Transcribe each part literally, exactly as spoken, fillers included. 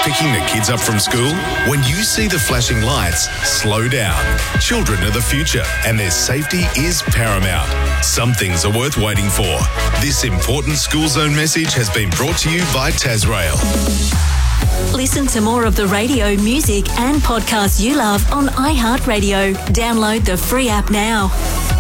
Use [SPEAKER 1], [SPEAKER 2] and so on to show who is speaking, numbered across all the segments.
[SPEAKER 1] picking the kids up from school? When you see the flashing lights, slow down. Children are the future and their safety is paramount. Some things are worth waiting for. This important school zone message has been brought to you by Tasrail.
[SPEAKER 2] Listen to more of the radio, music and podcasts you love on iHeartRadio. Download the free app now.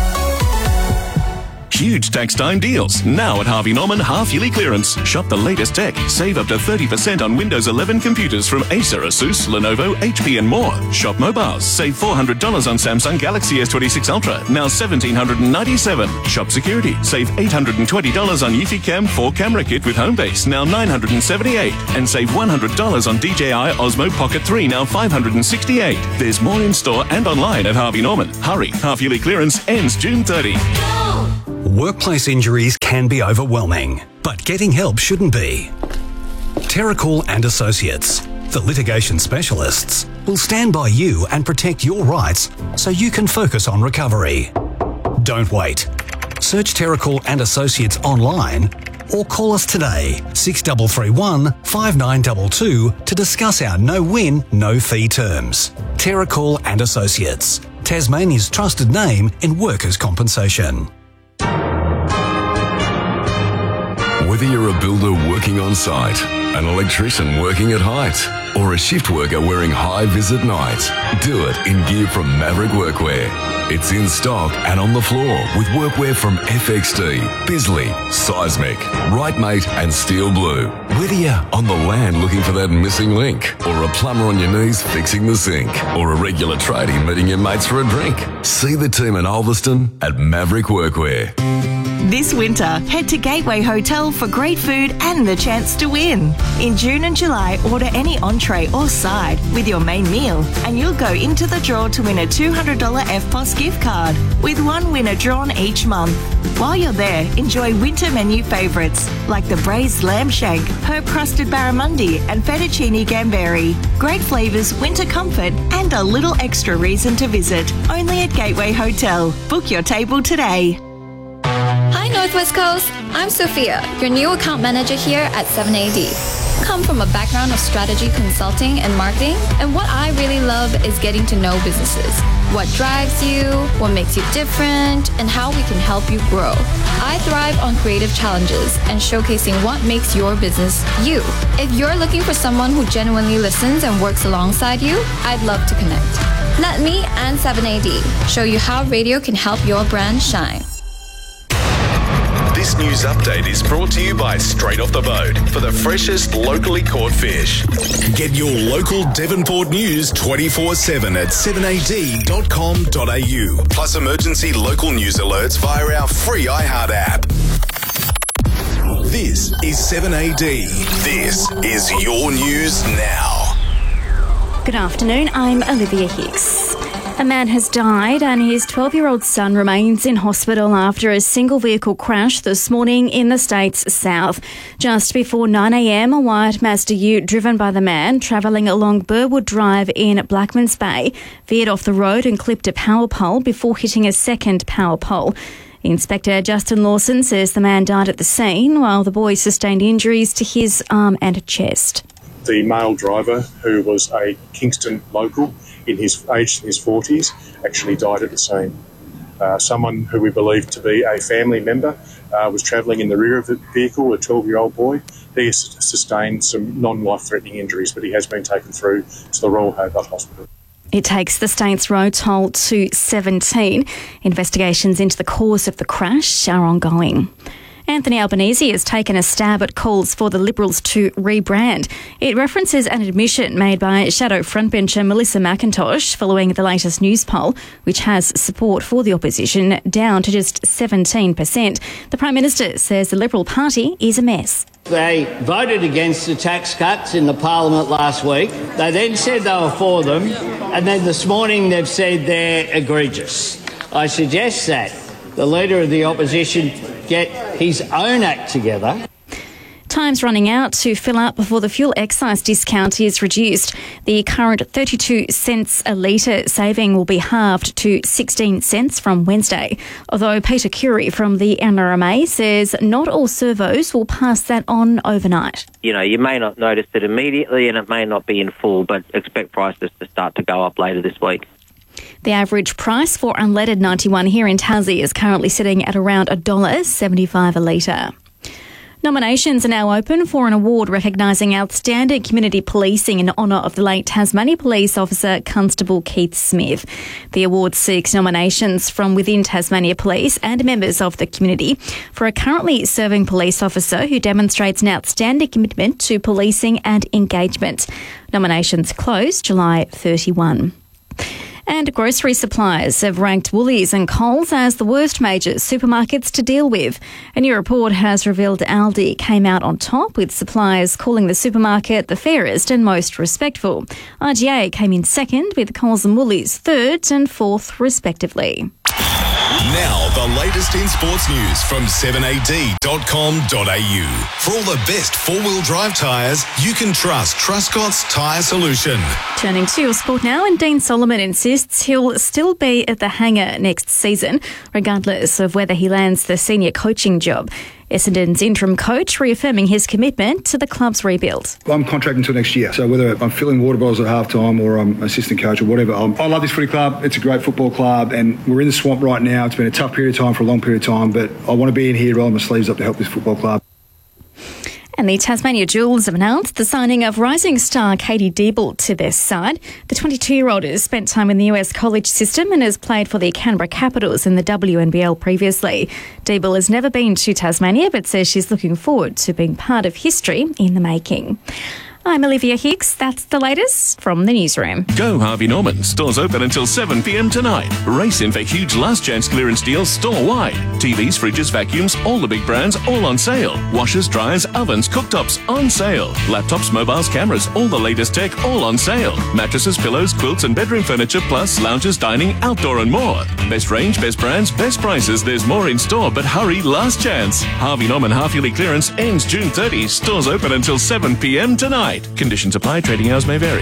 [SPEAKER 3] Huge tax time deals now at Harvey Norman half-yearly clearance. Shop the latest tech. Save up to thirty percent on Windows eleven computers from Acer, Asus, Lenovo, H P and more. Shop mobiles. Save four hundred dollars on Samsung Galaxy S twenty-six Ultra, now one thousand seven hundred ninety-seven dollars. Shop security. Save eight hundred twenty dollars on Eufy Cam four camera kit with Homebase, now nine hundred seventy-eight dollars. And save one hundred dollars on D J I Osmo Pocket three, now five hundred sixty-eight dollars. There's more in store and online at Harvey Norman. Hurry, half-yearly clearance ends June thirtieth.
[SPEAKER 4] Workplace injuries can be overwhelming, but getting help shouldn't be. Terracall and Associates, the litigation specialists, will stand by you and protect your rights so you can focus on recovery. Don't wait. Search Terracall and Associates online or call us today, six three three one, five nine two two, to discuss our no-win, no-fee terms. Terracall and Associates, Tasmania's trusted name in workers' compensation.
[SPEAKER 5] Whether you're a builder working on site, an electrician working at height, or a shift worker wearing high-vis at night, do it in gear from Maverick Workwear. It's in stock and on the floor with workwear from F X D, Bisley, Seismic, Rightmate and Steel Blue. Whether you're on the land looking for that missing link, or a plumber on your knees fixing the sink, or a regular tradie meeting your mates for a drink, see the team in Ulverston at Maverick Workwear.
[SPEAKER 6] This winter, head to Gateway Hotel for great food and the chance to win. In June and July, order any entree or side with your main meal and you'll go into the draw to win a two hundred dollars F P O S gift card, with one winner drawn each month. While you're there, enjoy winter menu favourites like the braised lamb shank, herb-crusted barramundi and fettuccine gamberi. Great flavours, winter comfort and a little extra reason to visit. Only at Gateway Hotel. Book your table today.
[SPEAKER 7] Hi Northwest Coast, I'm Sophia, your new account manager here at seven A D. Come from a background of strategy consulting and marketing, and what I really love is getting to know businesses. What drives you, what makes you different, and how we can help you grow. I thrive on creative challenges and showcasing what makes your business you. If you're looking for someone who genuinely listens and works alongside you, I'd love to connect. Let me and seven A D show you how radio can help your brand shine.
[SPEAKER 1] This news update is brought to you by Straight Off the Boat for the freshest locally caught fish. Get your local Devonport news twenty-four seven at seven a d dot com dot a u. Plus emergency local news alerts via our free iHeart app. This is seven A D. This is your news now.
[SPEAKER 8] Good afternoon, I'm Olivia Hicks. A man has died and his twelve-year-old son remains in hospital after a single vehicle crash this morning in the state's south. Just before nine a m, a white Mazda ute driven by the man travelling along Burwood Drive in Blackmans Bay veered off the road and clipped a power pole before hitting a second power pole. Inspector Justin Lawson says the man died at the scene while the boy sustained injuries to his arm and chest.
[SPEAKER 9] The male driver, who was a Kingston local, in his age in his forties, actually died at the scene. Uh, someone who we believe to be a family member uh, was travelling in the rear of the vehicle, a twelve-year-old boy. He has sustained some non-life-threatening injuries, but he has been taken through to the Royal Hobart Hospital.
[SPEAKER 8] It takes the States Road toll to seventeen. Investigations into the cause of the crash are ongoing. Anthony Albanese has taken a stab at calls for the Liberals to rebrand. It references an admission made by shadow frontbencher Melissa McIntosh following the latest news poll, which has support for the opposition down to just seventeen percent. The Prime Minister says the Liberal Party is a mess.
[SPEAKER 10] They voted against the tax cuts in the Parliament last week. They then said they were for them, and then this morning they've said they're egregious. I suggest that the Leader of the Opposition get his own act together.
[SPEAKER 8] Time's running out to fill up before the fuel excise discount is reduced. The current thirty-two cents a litre saving will be halved to sixteen cents from Wednesday. Although Peter Curie from the N R M A says not all servos will pass that on overnight.
[SPEAKER 11] You know, you may not notice it immediately and it may not be in full, but expect prices to start to go up later this week.
[SPEAKER 8] The average price for unleaded ninety-one here in Tassie is currently sitting at around one dollar seventy-five a litre. Nominations are now open for an award recognising outstanding community policing in honour of the late Tasmania Police Officer Constable Keith Smith. The award seeks nominations from within Tasmania Police and members of the community for a currently serving police officer who demonstrates an outstanding commitment to policing and engagement. Nominations close July thirty-first. And grocery suppliers have ranked Woolies and Coles as the worst major supermarkets to deal with. A new report has revealed Aldi came out on top, with suppliers calling the supermarket the fairest and most respectful. R G A came in second, with Coles and Woolies third and fourth respectively.
[SPEAKER 1] Now, the latest in sports news from seven A D dot com dot A U. For all the best four-wheel drive tyres, you can trust Truscott's Tyre Solution.
[SPEAKER 8] Turning to your sport now, and Dean Solomon insists he'll still be at the hangar next season, regardless of whether he lands the senior coaching job. Essendon's interim coach reaffirming his commitment to the club's rebuild.
[SPEAKER 12] I'm contracted until next year, so whether I'm filling water bottles at half-time or I'm assistant coach or whatever, I'm, I love this footy club. It's a great football club and we're in the swamp right now. It's been a tough period of time for a long period of time, but I want to be in here rolling my sleeves up to help this football club.
[SPEAKER 8] And the Tasmania Jewels have announced the signing of rising star Katie Deeble to their side. The twenty-two-year-old has spent time in the U S college system and has played for the Canberra Capitals in the W N B L previously. Deeble has never been to Tasmania but says she's looking forward to being part of history in the making. I'm Olivia Hicks. That's the latest from the newsroom.
[SPEAKER 3] Go Harvey Norman. Stores open until seven p m tonight. Race in for huge last chance clearance deals store-wide. T Vs, fridges, vacuums, all the big brands, all on sale. Washers, dryers, ovens, cooktops, on sale. Laptops, mobiles, cameras, all the latest tech, all on sale. Mattresses, pillows, quilts and bedroom furniture, plus lounges, dining, outdoor and more. Best range, best brands, best prices. There's more in store, but hurry, last chance. Harvey Norman half-yearly clearance ends June thirtieth. Stores open until seven p m tonight. Conditions apply. Trading hours may vary.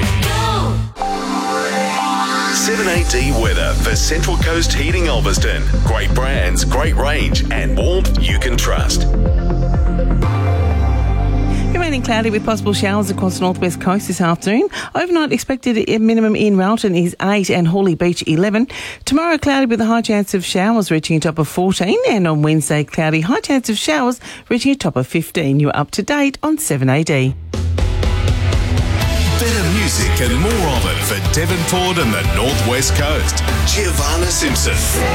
[SPEAKER 1] seven A D weather for Central Coast Heating Ulverston. Great brands, great range, and warmth you can trust.
[SPEAKER 13] Remaining cloudy with possible showers across the northwest coast this afternoon. Overnight expected minimum in Railton is eight and Hawley Beach eleven. Tomorrow cloudy with a high chance of showers reaching a top of fourteen, and on Wednesday cloudy, high chance of showers reaching a top of fifteen. You're up to date on seven A D.
[SPEAKER 1] Better music and more of it for Devonport and the Northwest Coast. Giovanna Simpson.